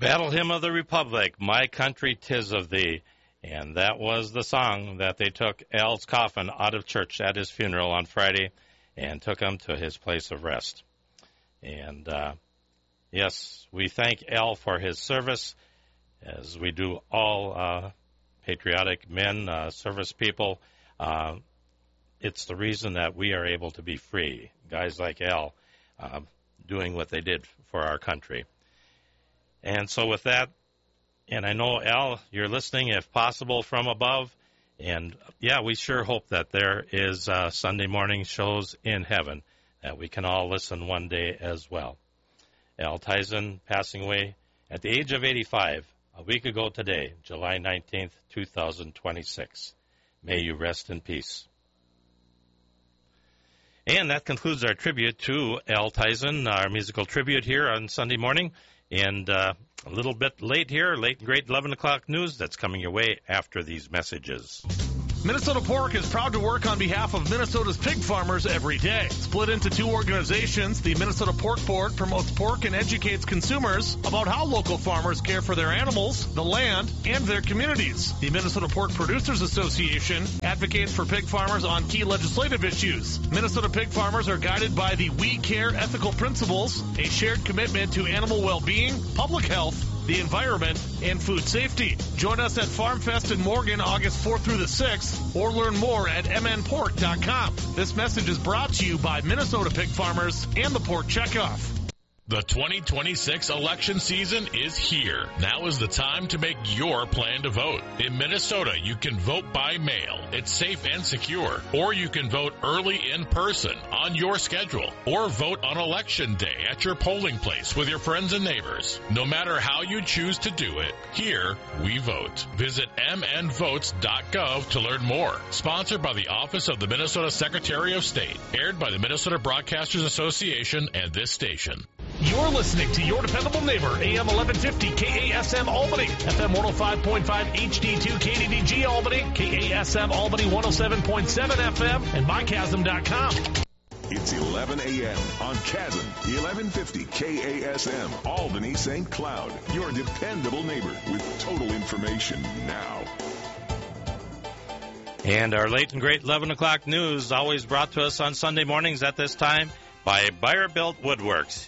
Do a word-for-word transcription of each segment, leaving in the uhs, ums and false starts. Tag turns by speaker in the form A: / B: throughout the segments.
A: Battle Hymn of the Republic, My Country 'Tis of Thee. And that was the song that they took Al's coffin out of church at his funeral on Friday and took him to his place of rest. And, uh, yes, we thank Al for his service, as we do all uh, patriotic men, uh, service people. Uh, it's the reason that we are able to be free, guys like Al uh, doing what they did for our country. And so with that, and I know, Al, you're listening, if possible, from above. And, yeah, we sure hope that there is uh, Sunday morning shows in heaven that we can all listen one day as well. Al Tyson passing away at the age of eighty-five, a week ago today, July nineteenth, two thousand twenty-six. May you rest in peace. And that concludes our tribute to Al Tyson, our musical tribute here on Sunday morning. And uh, a little bit late here, late and great eleven o'clock news that's coming your way after these messages.
B: Minnesota Pork is proud to work on behalf of Minnesota's pig farmers every day. Split into two organizations, the Minnesota Pork Board promotes pork and educates consumers about how local farmers care for their animals, the land, and their communities. The Minnesota Pork Producers Association advocates for pig farmers on key legislative issues. Minnesota pig farmers are guided by the We Care ethical principles, a shared commitment to animal well-being, public health, the environment, and food safety. Join us at Farm Fest in Morgan August fourth through the sixth, or learn more at m n pork dot com. This message is brought to you by Minnesota Pig Farmers and the Pork Checkoff.
C: The twenty twenty-six election season is here. Now is the time to make your plan to vote. In Minnesota, you can vote by mail. It's safe and secure. Or you can vote early in person on your schedule. Or vote on election day at your polling place with your friends and neighbors. No matter how you choose to do it, here we vote. Visit m n votes dot gov to learn more. Sponsored by the Office of the Minnesota Secretary of State. Aired by the Minnesota Broadcasters Association and this station.
B: You're listening to your dependable neighbor, A M eleven fifty K A S M Albany, F M one oh five point five H D two K D D G Albany, K A S M Albany one oh seven point seven F M, and my chasm dot com.
D: It's eleven a.m. on Chasm, eleven fifty K A S M, Albany Saint Cloud. Your dependable neighbor with total information now.
A: And our late and great eleven o'clock news, always brought to us on Sunday mornings at this time by Buyer Built Woodworks.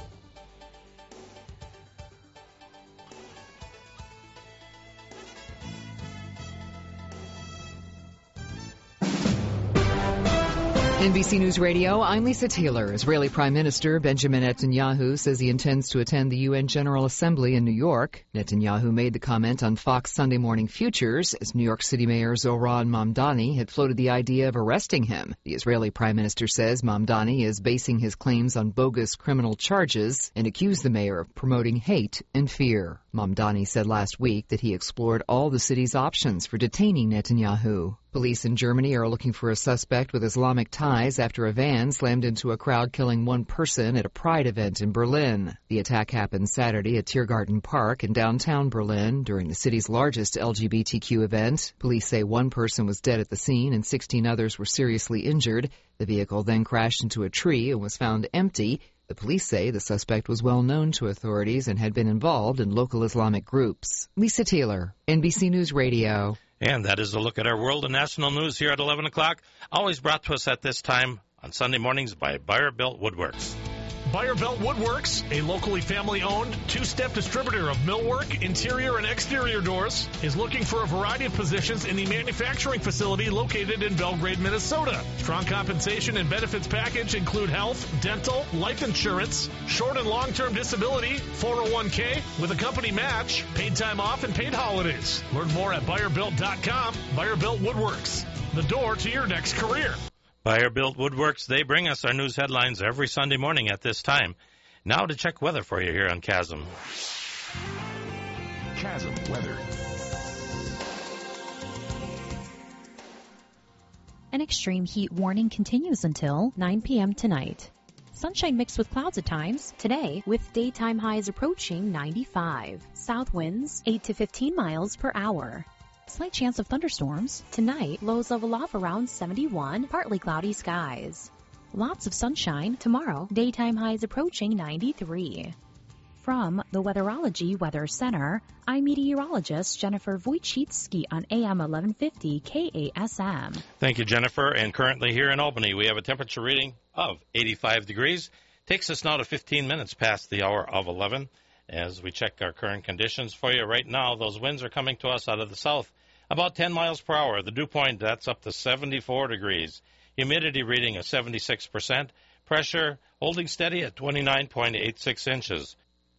E: N B C News Radio, I'm Lisa Taylor. Israeli Prime Minister Benjamin Netanyahu says he intends to attend the U N General Assembly in New York. Netanyahu made the comment on Fox Sunday Morning Futures as New York City Mayor Zohran Mamdani had floated the idea of arresting him. The Israeli Prime Minister says Mamdani is basing his claims on bogus criminal charges and accused the mayor of promoting hate and fear. Mamdani said last week that he explored all the city's options for detaining Netanyahu. Police in Germany are looking for a suspect with Islamic ties after a van slammed into a crowd, killing one person at a Pride event in Berlin. The attack happened Saturday at Tiergarten Park in downtown Berlin during the city's largest L G B T Q event. Police say one person was dead at the scene and sixteen others were seriously injured. The vehicle then crashed into a tree and was found empty. The police say the suspect was well known to authorities and had been involved in local Islamic groups. Lisa Taylor, N B C News Radio.
A: And that is a look at our world and national news here at eleven o'clock, always brought to us at this time on Sunday mornings by Buyer Built Woodworks.
B: Buyer Built Woodworks, a locally family-owned, two-step distributor of millwork, interior, and exterior doors, is looking for a variety of positions in the manufacturing facility located in Belgrade, Minnesota. Strong compensation and benefits package include health, dental, life insurance, short and long-term disability, four oh one k, with a company match, paid time off, and paid holidays. Learn more at buyer built dot com. Buyer Built Woodworks, the door to your next career.
A: Buyer Built Woodworks, they bring us our news headlines every Sunday morning at this time. Now to check weather for you here on Chasm.
D: Chasm weather.
F: An extreme heat warning continues until nine p.m. tonight. Sunshine mixed with clouds at times today, with daytime highs approaching ninety-five. South winds eight to fifteen miles per hour. Slight chance of thunderstorms. Tonight, lows level off around seventy-one, partly cloudy skies. Lots of sunshine. Tomorrow, daytime highs approaching ninety-three. From the Weatherology Weather Center, I'm meteorologist Jennifer Wojcicki on A M eleven fifty K A S M.
A: Thank you, Jennifer. And currently here in Albany, we have a temperature reading of eighty-five degrees. Takes us now to fifteen minutes past the hour of eleven. As we check our current conditions for you right now, those winds are coming to us out of the south, about ten miles per hour. The dew point, that's up to seventy-four degrees. Humidity reading of seventy-six percent. Pressure holding steady at twenty-nine point eight six inches.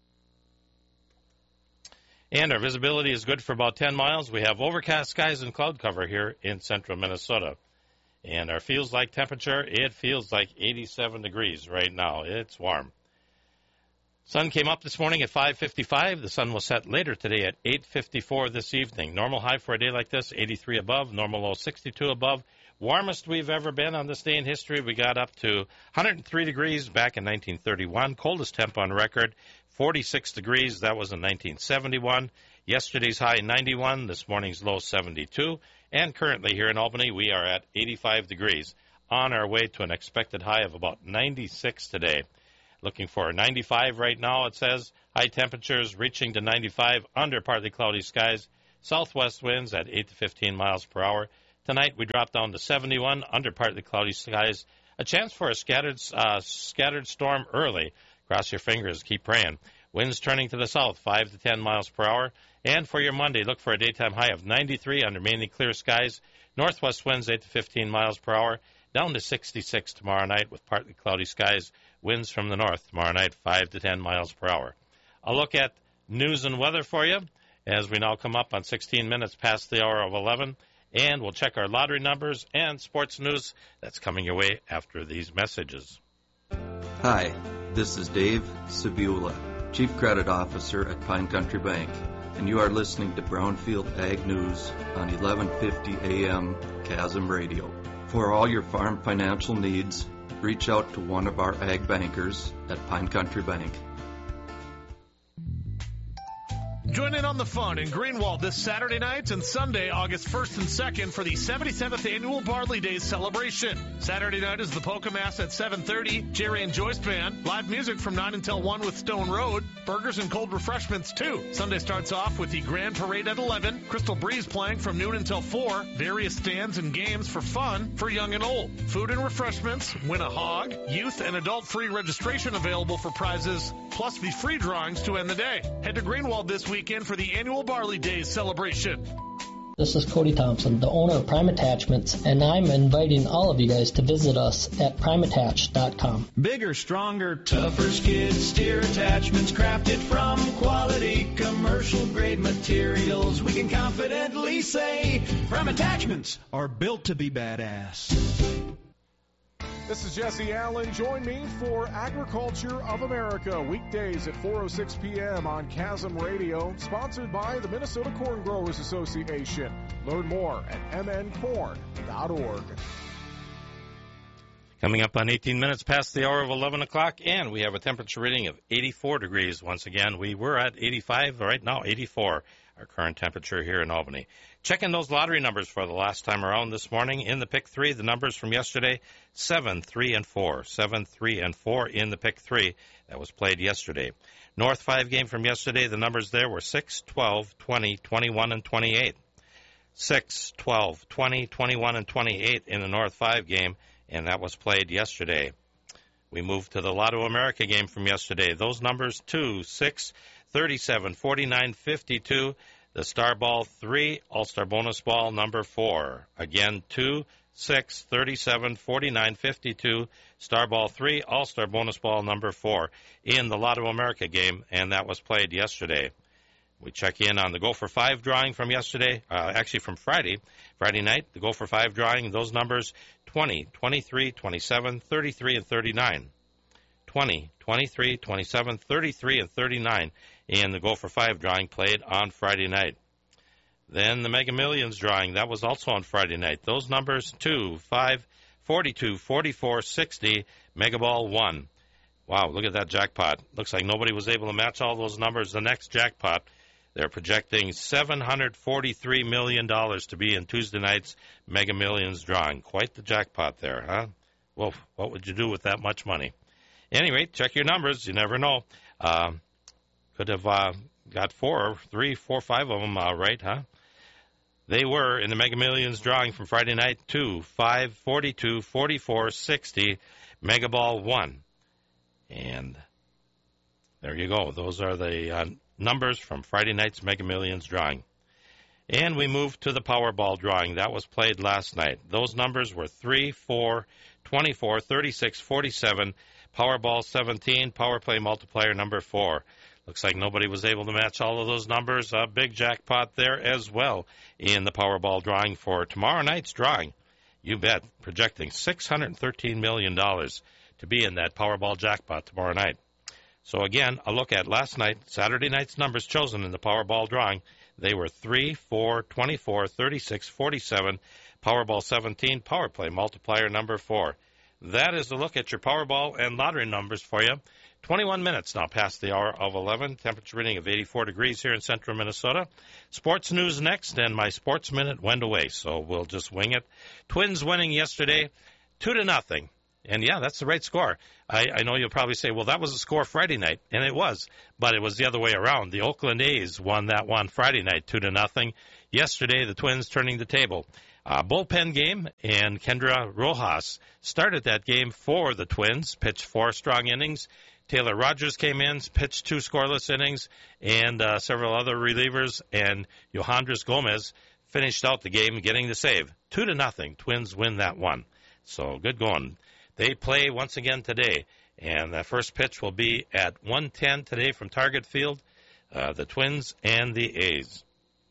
A: And our visibility is good for about ten miles. We have overcast skies and cloud cover here in central Minnesota. And our feels like temperature, it feels like eighty-seven degrees right now. It's warm. Sun came up this morning at five fifty-five. The sun will set later today at eight fifty-four this evening. Normal high for a day like this, eighty-three above. Normal low, sixty-two above. Warmest we've ever been on this day in history. We got up to one hundred three degrees back in nineteen thirty-one. Coldest temp on record, forty-six degrees. That was in nineteen seventy-one. Yesterday's high, ninety-one. This morning's low, seventy-two. And currently here in Albany, we are at eighty-five degrees. On our way to an expected high of about ninety-six today. Looking for ninety-five right now, it says. High temperatures reaching to ninety-five under partly cloudy skies. Southwest winds at eight to fifteen miles per hour. Tonight we drop down to seventy-one under partly cloudy skies. A chance for a scattered uh, scattered storm early. Cross your fingers. Keep praying. Winds turning to the south, five to ten miles per hour. And for your Monday, look for a daytime high of ninety-three under mainly clear skies. Northwest winds eight to fifteen miles per hour. Down to sixty-six tomorrow night with partly cloudy skies. Winds from the north tomorrow night, five to ten miles per hour. I'll look at news and weather for you as we now come up on sixteen minutes past the hour of eleven. And we'll check our lottery numbers and sports news that's coming your way after these messages.
G: Hi, this is Dave Sabula, Chief Credit Officer at Pine Country Bank, and you are listening to Brownfield Ag News on eleven fifty A M Chasm Radio. For all your farm financial needs, reach out to one of our ag bankers at Pine Country Bank.
B: Join in on the fun in Greenwald this Saturday night and Sunday, August first and second for the seventy-seventh Annual Barley Days celebration. Saturday night is the Polka Mass at seven thirty, Jerry and Joyce Band, live music from nine until one with Stone Road, burgers and cold refreshments too. Sunday starts off with the Grand Parade at eleven, Crystal Breeze playing from noon until four, various stands and games for fun for young and old. Food and refreshments, win a hog, youth and adult free registration available for prizes, plus the free drawings to end the day. Head to Greenwald this week weekend for the annual Barley Days celebration.
H: This is Cody Thompson, the owner of Prime Attachments, and I'm inviting all of you guys to visit us at prime attach dot com.
I: Bigger, stronger, tougher skid steer attachments crafted from quality commercial-grade materials. We can confidently say Prime Attachments are built to be badass.
J: This is Jesse Allen. Join me for Agriculture of America, weekdays at four oh six p.m. on Chasm Radio, sponsored by the Minnesota Corn Growers Association. Learn more at m n corn dot org.
A: Coming up on eighteen minutes past the hour of eleven o'clock, and we have a temperature reading of eighty-four degrees. Once again, we were at eighty-five, right now eighty-four, our current temperature here in Albany. Checking those lottery numbers for the last time around this morning. In the pick three, the numbers from yesterday, seven, three, and four. seven, three, and four in the pick three. That was played yesterday. North five game from yesterday, the numbers there were six, twelve, twenty, twenty-one, and twenty-eight. six, twelve, twenty, twenty-one, and twenty-eight in the North five game, and that was played yesterday. We moved to the Lotto America game from yesterday. Those numbers, two, six, thirty-seven, forty-nine, fifty-two. The Star Ball three, All-Star Bonus Ball number four. Again, two, six, thirty-seven, forty-nine, fifty-two. Star Ball three, All-Star Bonus Ball number four in the Lotto America game, and that was played yesterday. We check in on the Go for Five drawing from yesterday, uh, actually from Friday, Friday night. The Go for Five drawing, those numbers, twenty, twenty-three, twenty-seven, thirty-three, and thirty-nine. twenty, twenty-three, twenty-seven, thirty-three, and thirty-nine in the Go for Five drawing played on Friday night. Then the Mega Millions drawing, that was also on Friday night. Those numbers, two, five, forty-two, forty-four, sixty, Mega Ball one. Wow, look at that jackpot. Looks like nobody was able to match all those numbers. The next jackpot, they're projecting seven hundred forty-three million dollars to be in Tuesday night's Mega Millions drawing. Quite the jackpot there, huh? Well, what would you do with that much money? At any rate, check your numbers. You never know. Um, Could have uh, got four, three, four, five of them uh, right, huh? They were in the Mega Millions drawing from Friday night, two, five, forty-two, forty-four, sixty, Mega Ball one. And there you go. Those are the uh, numbers from Friday night's Mega Millions drawing. And we move to the Powerball drawing. That was played last night. Those numbers were three, four, twenty-four, thirty-six, forty-seven, Powerball seventeen, Power Play Multiplier number four. Looks like nobody was able to match all of those numbers. A big jackpot there as well in the Powerball drawing for tomorrow night's drawing. You bet, projecting six hundred thirteen million dollars to be in that Powerball jackpot tomorrow night. So again, a look at last night, Saturday night's numbers chosen in the Powerball drawing. They were three, four, twenty-four, thirty-six, forty-seven, Powerball seventeen, Power Play Multiplier number four. That is a look at your Powerball and lottery numbers for you. twenty-one minutes now past the hour of eleven. Temperature reading of eighty-four degrees here in central Minnesota. Sports news next, and my sports minute went away, so we'll just wing it. Twins winning yesterday, two to nothing. And, yeah, that's the right score. I, I know you'll probably say, well, that was the score Friday night, and it was, but it was the other way around. The Oakland A's won that one Friday night, two to nothing. Yesterday, the Twins turning the table. Uh, bullpen game, and Kendra Rojas started that game for the Twins, pitched four strong innings. Taylor Rogers came in, pitched two scoreless innings, and uh, several other relievers, and Yohandris Gomez finished out the game getting the save. Two to nothing. Twins win that one. So good going. They play once again today, and the first pitch will be at one ten today from Target Field, uh, the Twins and the A's.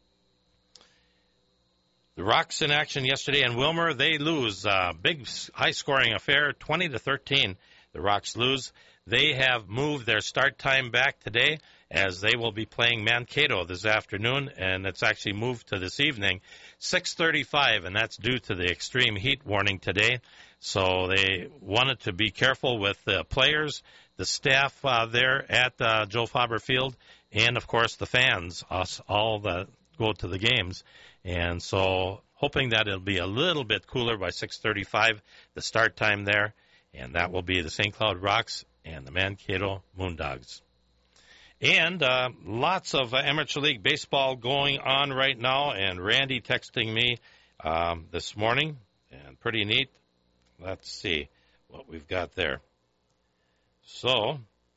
A: The Rocks in action yesterday in Wilmer. They lose. Uh, big, high-scoring affair, twenty to thirteen. The Rocks lose. They have moved their start time back today as they will be playing Mankato this afternoon, and it's actually moved to this evening, six thirty-five, and that's due to the extreme heat warning today. So they wanted to be careful with the players, the staff uh, there at uh, Joe Faber Field, and, of course, the fans, us all that go to the games. And so hoping that it'll be a little bit cooler by six thirty-five, the start time there, and that will be the Saint Cloud Rocks and the Mankato Moondogs. And uh, lots of uh, Amateur League baseball going on right now, and Randy texting me um, this morning, and pretty neat. Let's see what we've got there. So,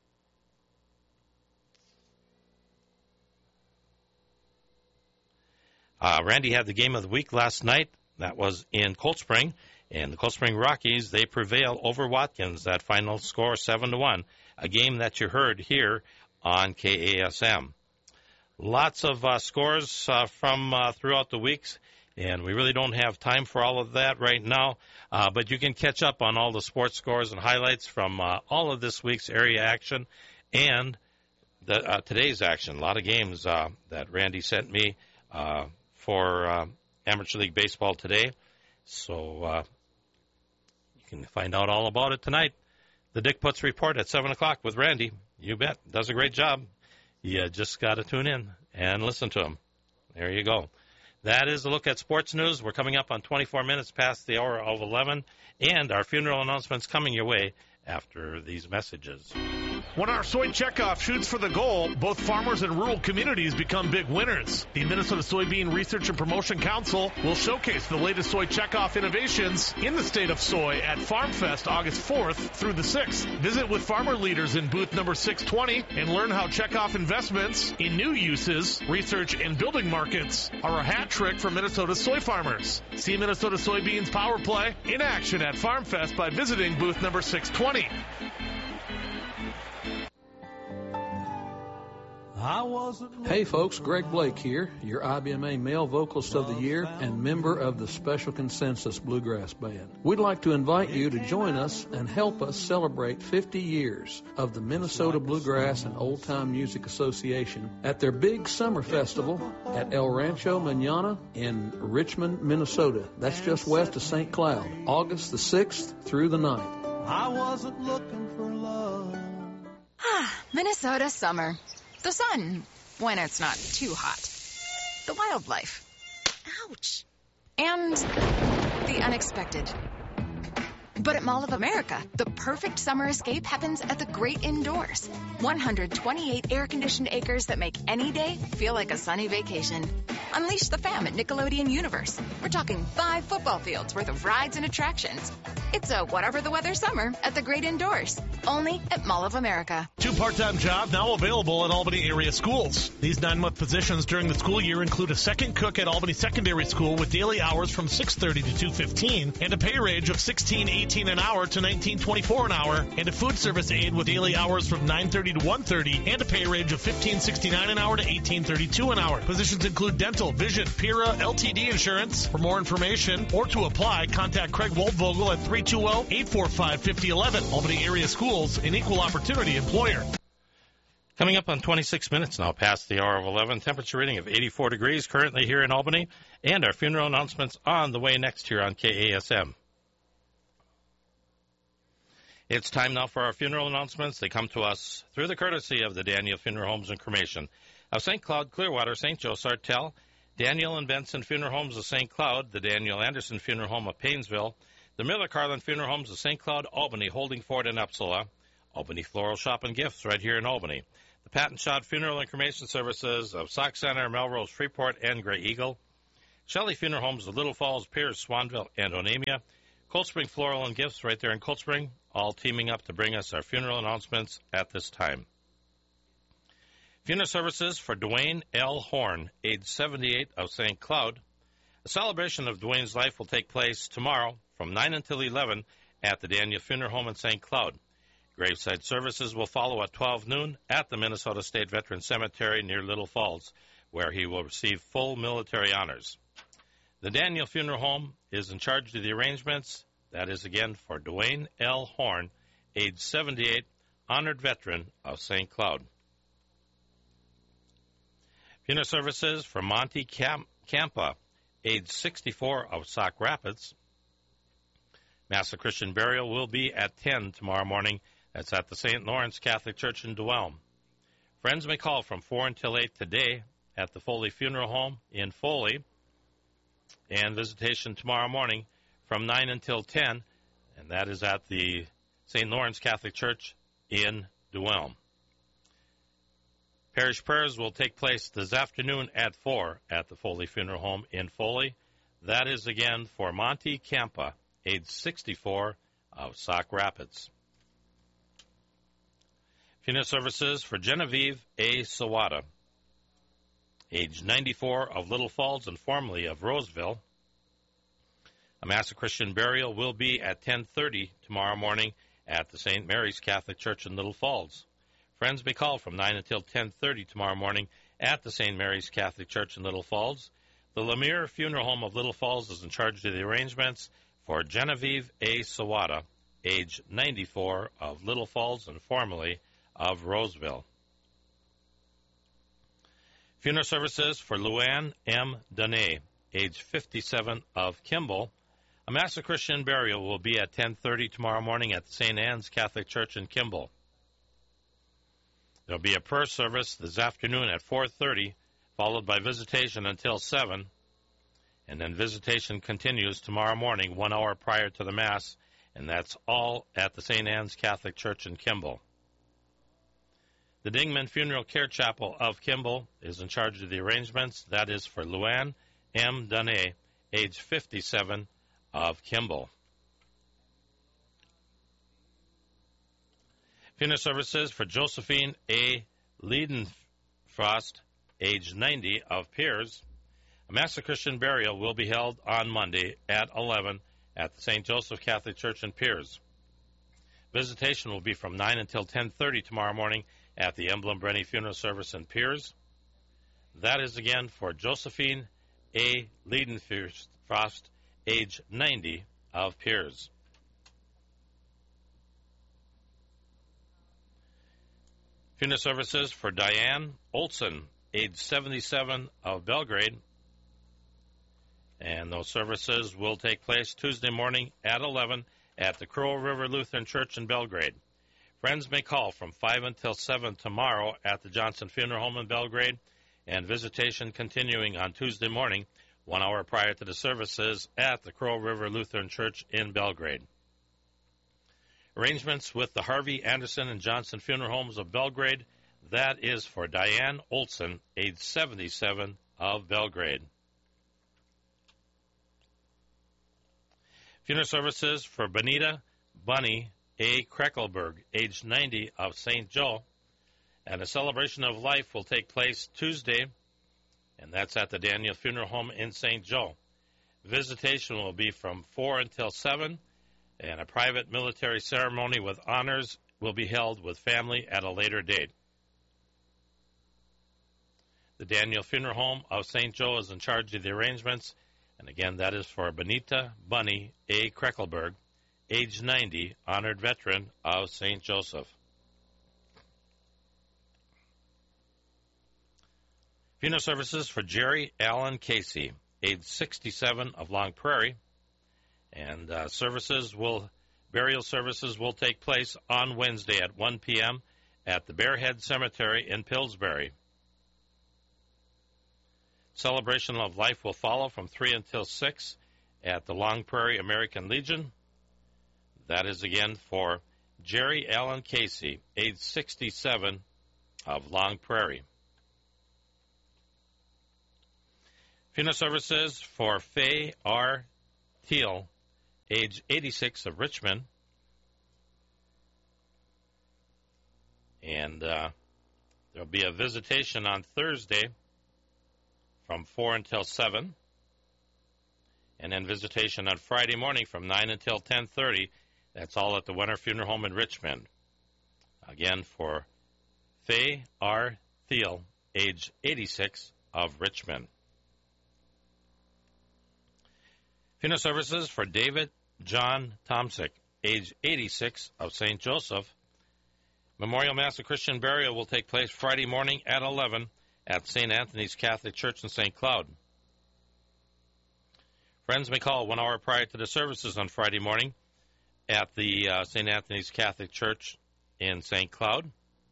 A: uh, Randy had the game of the week last night. That was in Cold Spring. And the Cold Spring Rockies, they prevail over Watkins. That final score, seven to one. A game that you heard here on K A S M. Lots of uh, scores uh, from uh, throughout the weeks. And we really don't have time for all of that right now. Uh, but you can catch up on all the sports scores and highlights from uh, all of this week's area action and the, uh, today's action. A lot of games uh, that Randy sent me uh, for uh, Amateur League Baseball today. So uh, you can find out all about it tonight. The Dick Putz Report at seven o'clock with Randy. You bet. Does a great job. You just got to tune in and listen to him. There you go. That is a look at sports news. We're coming up on twenty-four minutes past the hour of eleven, and our funeral announcements coming your way after these messages.
B: When our soy checkoff shoots for the goal, both farmers and rural communities become big winners. The Minnesota Soybean Research and Promotion Council will showcase the latest soy checkoff innovations in the state of soy at FarmFest August fourth through the sixth. Visit with farmer leaders in booth number six twenty and learn how checkoff investments in new uses, research, and building markets are a hat trick for Minnesota soy farmers. See Minnesota Soybeans Power Play in action at FarmFest by visiting booth number six twenty.
K: Hey folks, Greg Blake here, your I B M A Male Vocalist of the Year and member of the Special Consensus Bluegrass Band. We'd like to invite you to join us and help us celebrate fifty years of the Minnesota Bluegrass and Old Time Music Association at their big summer festival at El Rancho Mañana in Richmond, Minnesota. That's just west of Saint Cloud, August the sixth through the ninth.
L: I wasn't looking for love.
M: Ah, Minnesota summer. The sun, when it's not too hot. The wildlife. Ouch. And the unexpected. But at Mall of America, the perfect summer escape happens at the great indoors. one hundred twenty-eight air-conditioned acres that make any day feel like a sunny vacation. Unleash the fam at Nickelodeon Universe. We're talking five football fields worth of rides and attractions. It's a whatever the weather summer at the great indoors. Only at Mall of America.
B: Two part-time jobs now available at Albany area schools. These nine-month positions during the school year include a second cook at Albany Secondary School with daily hours from six thirty to two fifteen and a pay range of sixteen eighteen an hour to nineteen twenty-four an hour, and a food service aide with daily hours from nine thirty to one thirty and a pay range of fifteen sixty-nine an hour to eighteen thirty-two an hour. Positions include dental, vision, P I R A, L T D insurance. For more information or to apply, contact Craig Waldvogel at three two zero, eight four five, five zero one one. Albany Area Schools, an equal opportunity employer.
A: Coming up on twenty-six minutes now past the hour of eleven, temperature reading of eighty-four degrees currently here in Albany, and our funeral announcements on the way next here on K A S M. It's time now for our funeral announcements. They come to us through the courtesy of the Daniel Funeral Homes and Cremation of Saint Cloud, Clearwater, Saint Joe, Sartell, Daniel and Benson Funeral Homes of Saint Cloud, the Daniel Anderson Funeral Home of Paynesville, the Miller Carlin Funeral Homes of Saint Cloud, Albany, Holdingford, and Upsala, Albany Floral Shop and Gifts right here in Albany, the Patton Schott Funeral and Cremation Services of Sauk Center, Melrose, Freeport, and Gray Eagle, Shelley Funeral Homes of Little Falls, Pierce, Swanville, and Onamia, Cold Spring Floral and Gifts right there in Cold Spring, all teaming up to bring us our funeral announcements at this time. Funeral services for Dwayne L. Horn, age seventy-eight, of Saint Cloud. A celebration of Dwayne's life will take place tomorrow from nine until eleven at the Daniel Funeral Home in Saint Cloud. Graveside services will follow at twelve noon at the Minnesota State Veteran Cemetery near Little Falls, where he will receive full military honors. The Daniel Funeral Home is in charge of the arrangements. That is, again, for Dwayne L. Horn, age seventy-eight, honored veteran of Saint Cloud. Funeral services for Monty Camp- Campa, age sixty-four, of Sauk Rapids. Mass of Christian burial will be at ten tomorrow morning. That's at the Saint Lawrence Catholic Church in Duelm. Friends may call from four until eight today at the Foley Funeral Home in Foley, and visitation tomorrow morning from nine until ten, and that is at the Saint Lawrence Catholic Church in Duelm. Parish prayers will take place this afternoon at four at the Foley Funeral Home in Foley. That is, again, for Monty Campa, age sixty-four, of Sauk Rapids. Funeral services for Genevieve A. Sawada, age ninety-four, of Little Falls and formerly of Roseville. A Mass of Christian burial will be at ten thirty tomorrow morning at the Saint Mary's Catholic Church in Little Falls. Friends may call from nine until ten thirty tomorrow morning at the Saint Mary's Catholic Church in Little Falls. The Lemire Funeral Home of Little Falls is in charge of the arrangements for Genevieve A. Sawada, age ninety-four, of Little Falls and formerly of Roseville. Funeral services for Luann M. Danae, age fifty-seven, of Kimball. A Mass of Christian burial will be at ten thirty tomorrow morning at the Saint Anne's Catholic Church in Kimball. There will be a prayer service this afternoon at four thirty, followed by visitation until seven, and then visitation continues tomorrow morning, one hour prior to the Mass, and that's all at the Saint Anne's Catholic Church in Kimball. The Dingman Funeral Care Chapel of Kimball is in charge of the arrangements. That is for Luann M. Danae, age fifty-seven, of Kimball. Funeral services for Josephine A. Leidenfrost, age ninety, of Piers. A Mass of Christian burial will be held on Monday at eleven at the Saint Joseph Catholic Church in Piers. Visitation will be from nine until ten thirty tomorrow morning at the Emblem Brenny Funeral Service in Piers. That is, again, for Josephine A. Leidenfrost, age ninety, of Piers. Funeral services for Diane Olson, age seventy-seven, of Belgrade. And those services will take place Tuesday morning at eleven at the Crow River Lutheran Church in Belgrade. Friends may call from five until seven tomorrow at the Johnson Funeral Home in Belgrade, and visitation continuing on Tuesday morning, one hour prior to the services at the Crow River Lutheran Church in Belgrade. Arrangements with the Harvey, Anderson, and Johnson Funeral Homes of Belgrade. That is for Diane Olson, age seventy-seven, of Belgrade. Funeral services for Benita Bunny A. Kreckelberg, age ninety, of Saint Joe. And a celebration of life will take place Tuesday, and that's at the Daniel Funeral Home in Saint Joe. Visitation will be from four until seven, and a private military ceremony with honors will be held with family at a later date. The Daniel Funeral Home of Saint Joe is in charge of the arrangements, and again, that is for Benita Bunny A. Kreckelberg, age ninety, honored veteran of Saint Joseph. Funeral services for Jerry Allen Casey, age sixty-seven, of Long Prairie, and uh, services will burial services will take place on Wednesday at one p.m. at the Bearhead Cemetery in Pillsbury. Celebration of life will follow from three until six at the Long Prairie American Legion. That is again for Jerry Allen Casey, age sixty-seven, of Long Prairie. Funeral services for Faye R. Teal, age eighty-six, of Richmond. And uh, there will be a visitation on Thursday from four until seven, and then visitation on Friday morning from nine until ten thirty. That's all at the Wenner Funeral Home in Richmond. Again, for Faye R. Thiel, age eighty-six, of Richmond. Funeral services for David John Tomsick, age eighty-six, of Saint Joseph. Memorial Mass of Christian Burial will take place Friday morning at eleven at Saint Anthony's Catholic Church in Saint Cloud. Friends may call one hour prior to the services on Friday morning at the uh, Saint Anthony's Catholic Church in Saint Cloud.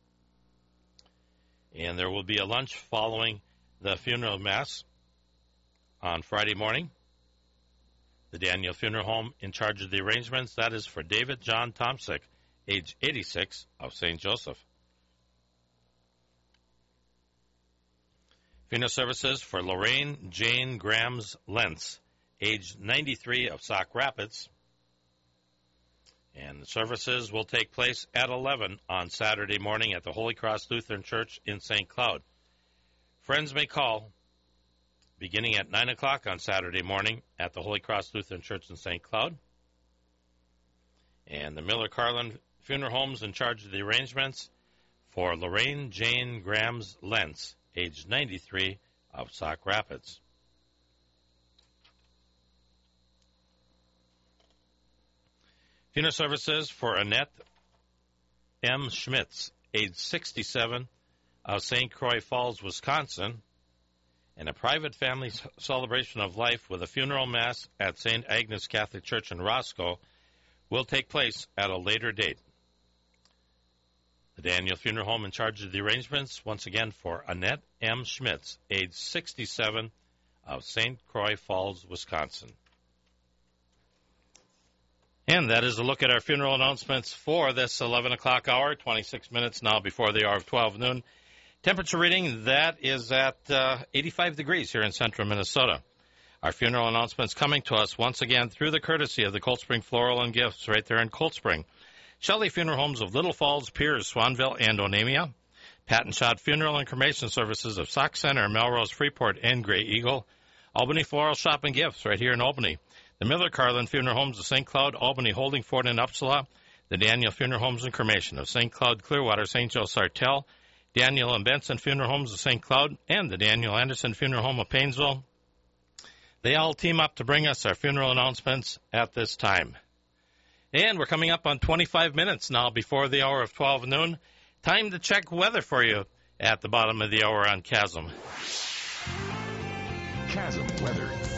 A: And there will be a lunch following the funeral mass on Friday morning. The Daniel Funeral Home in charge of the arrangements, that is for David John Tomsick, age eighty-six, of Saint Joseph. Funeral services for Lorraine Jane Grams Lentz, age ninety-three, of Sauk Rapids. And the services will take place at eleven on Saturday morning at the Holy Cross Lutheran Church in Saint Cloud. Friends may call beginning at nine o'clock on Saturday morning at the Holy Cross Lutheran Church in Saint Cloud. And the Miller Carlin Funeral Home's in charge of the arrangements for Lorraine Jane Grams Lentz, age ninety-three, of Sauk Rapids. Funeral services for Annette M. Schmitz, age sixty-seven, of Saint Croix Falls, Wisconsin, and a private family celebration of life with a funeral mass at Saint Agnes Catholic Church in Roscoe will take place at a later date. The Daniel Funeral Home in charge of the arrangements, once again for Annette M. Schmitz, age sixty-seven, of Saint Croix Falls, Wisconsin. And that is a look at our funeral announcements for this eleven o'clock hour, twenty-six minutes now before the hour of twelve noon. Temperature reading, that is at uh, eighty-five degrees here in central Minnesota. Our funeral announcements coming to us once again through the courtesy of the Cold Spring Floral and Gifts right there in Cold Spring. Shelley Funeral Homes of Little Falls, Piers, Swanville, and Onamia. Pat and Shot Funeral and Cremation Services of Sauk Center, Melrose, Freeport, and Gray Eagle. Albany Floral Shop and Gifts right here in Albany. The Miller Carlin Funeral Homes of Saint Cloud, Albany, Holdingford, and Upsala. The Daniel Funeral Homes and Cremation of Saint Cloud, Clearwater, Saint Joe, Sartell. Daniel and Benson Funeral Homes of Saint Cloud, and the Daniel Anderson Funeral Home of Painesville. They all team up to bring us our funeral announcements at this time. And we're coming up on twenty-five minutes now before the hour of twelve noon. Time to check weather for you at the bottom of the hour on Chasm.
D: Chasm weather.